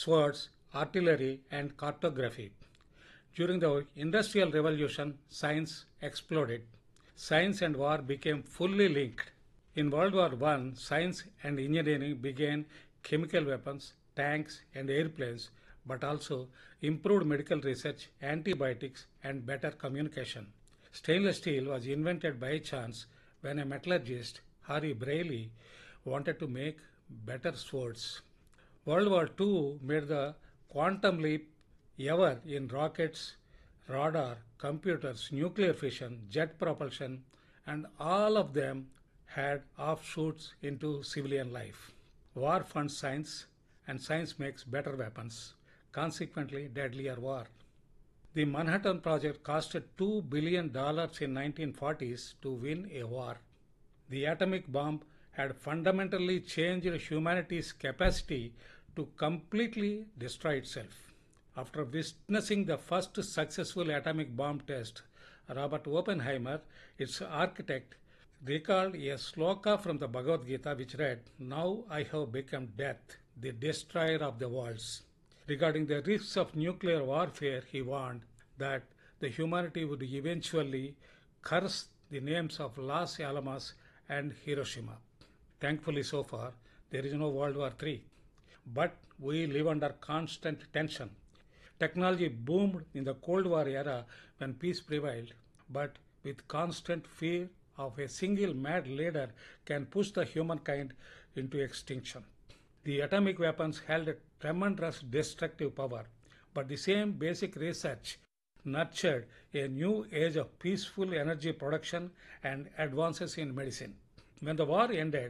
swords, artillery, and cartography. During the Industrial Revolution, science exploded. Science and war became fully linked. In World War I, science and engineering began chemical weapons, tanks, and airplanes, but also improved medical research, antibiotics, and better communication. Stainless steel was invented by chance when a metallurgist, Harry Braille, wanted to make better swords. World War II made the quantum leap ever in rockets, radar, computers, nuclear fission, jet propulsion, and all of them had offshoots into civilian life. War funds science, and science makes better weapons, consequently, deadlier war. The Manhattan Project costed $2 billion in 1940s to win a war. The atomic bomb had fundamentally changed humanity's capacity to completely destroy itself. After witnessing the first successful atomic bomb test, Robert Oppenheimer, its architect, recalled a sloka from the Bhagavad Gita which read, "Now I have become death, the destroyer of the worlds." Regarding the risks of nuclear warfare, he warned that the humanity would eventually curse the names of Los Alamos and Hiroshima. Thankfully, so far, there is no World War III. But we live under constant tension. Technology boomed in the Cold War era when peace prevailed, but with constant fear of a single mad leader can push the humankind into extinction. The atomic weapons held a tremendous destructive power, but the same basic research nurtured a new age of peaceful energy production and advances in medicine. When the war ended,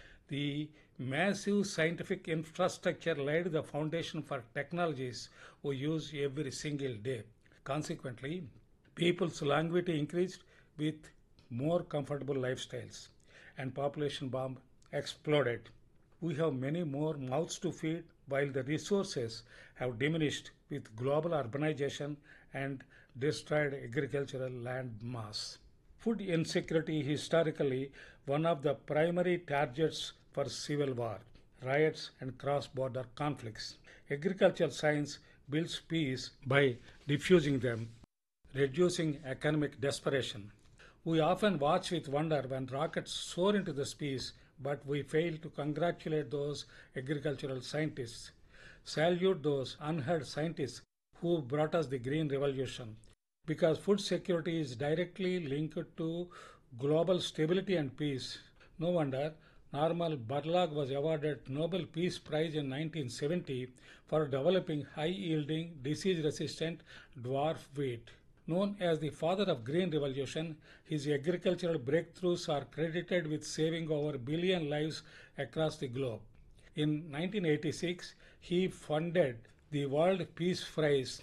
the massive scientific infrastructure laid the foundation for technologies we use every single day. Consequently, people's longevity increased with more comfortable lifestyles, and population bomb exploded. We have many more mouths to feed while the resources have diminished with global urbanization and destroyed agricultural land mass. Food insecurity is historically one of the primary targets for civil war, riots, and cross-border conflicts. Agricultural science builds peace by diffusing them, reducing economic desperation. We often watch with wonder when rockets soar into the space, but we fail to congratulate those agricultural scientists. Salute those unheard scientists who brought us the Green Revolution. Because food security is directly linked to global stability and peace, no wonder Norman Borlaug was awarded Nobel Peace Prize in 1970 for developing high-yielding, disease-resistant dwarf wheat. Known as the father of Green Revolution, his agricultural breakthroughs are credited with saving over a billion lives across the globe. In 1986, he funded the World Peace Prize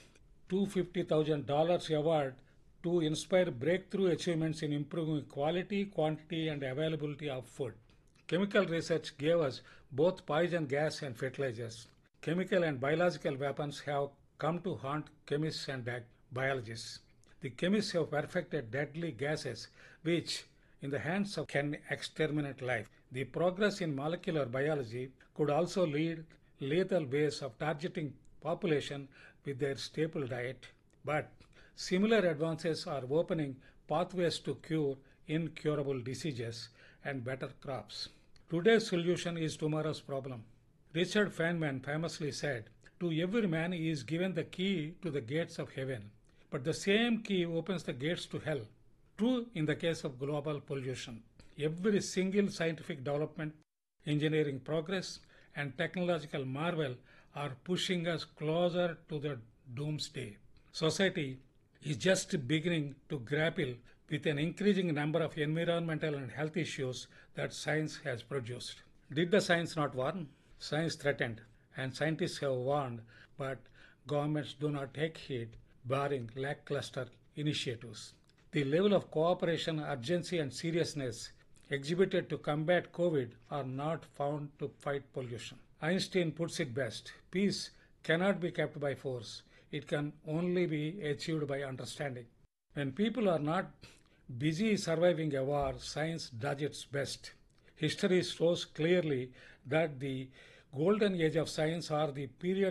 $250,000 award to inspire breakthrough achievements in improving quality, quantity, and availability of food. Chemical research gave us both poison gas and fertilizers. Chemical and biological weapons have come to haunt chemists and biologists. The chemists have perfected deadly gases which, in the hands of, can exterminate life. The progress in molecular biology could also lead lethal ways of targeting population with their staple diet. But similar advances are opening pathways to cure incurable diseases and better crops. Today's solution is tomorrow's problem. Richard Feynman famously said, "To every man is given the key to the gates of heaven, but the same key opens the gates to hell." True in the case of global pollution. Every single scientific development, engineering progress, and technological marvel are pushing us closer to the doomsday. Society is just beginning to grapple with an increasing number of environmental and health issues that science has produced. Did the science not warn? Science threatened, and scientists have warned, but governments do not take heed, barring lackluster initiatives. The level of cooperation, urgency, and seriousness exhibited to combat COVID are not found to fight pollution. Einstein puts it best: peace cannot be kept by force. It can only be achieved by understanding. When people are not busy surviving a war, science does its best. History shows clearly that the golden age of science, or the period